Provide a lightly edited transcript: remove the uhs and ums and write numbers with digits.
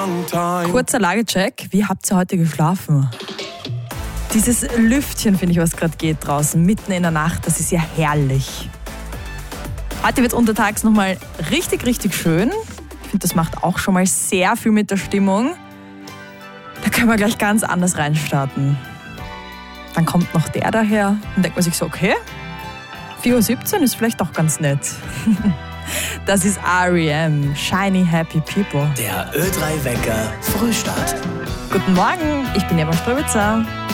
long time. Kurzer Lagecheck, wie habt ihr heute geschlafen? Dieses Lüftchen, finde ich, was gerade geht draußen, mitten in der Nacht, das ist ja herrlich. Heute wird untertags nochmal richtig, richtig schön. Ich finde, das macht auch schon mal sehr viel mit der Stimmung. Da können wir gleich ganz anders reinstarten. Dann kommt noch der daher. Dann denkt man sich so, okay, 4:17 Uhr ist vielleicht doch ganz nett. Das ist R.E.M., Shiny Happy People. Der Ö3-Wecker Frühstart. Guten Morgen, ich bin Eva Ströbitzer.